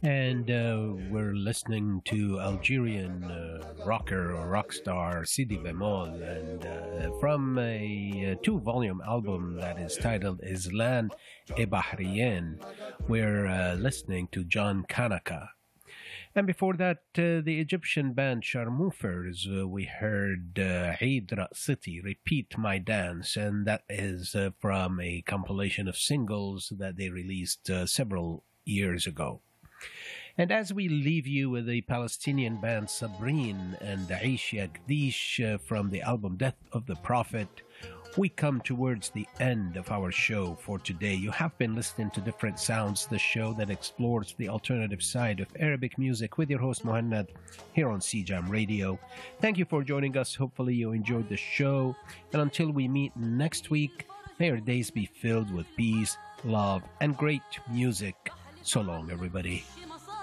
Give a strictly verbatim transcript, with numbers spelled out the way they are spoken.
And uh, we're listening to Algerian uh, rocker or rock star Sidi Bemol, and uh, from a, uh two-volume album that is titled Islan e Bahriyen, we're uh, listening to John Kanaka. And before that, uh, the Egyptian band Sharmoofers, uh, we heard uh, Eid City, Repeat My Dance, and that is uh, from a compilation of singles that they released uh, several years ago. And as we leave you with the Palestinian band Sabreen and Aisha Gdish uh, from the album Death of the Prophet, we come towards the end of our show for today. You have been listening to Different Sounds, the show that explores the alternative side of Arabic music with your host Mohannad here on C J A M Radio. Thank you for joining us. Hopefully you enjoyed the show. And until we meet next week, may your days be filled with peace, love, and great music. So long, everybody.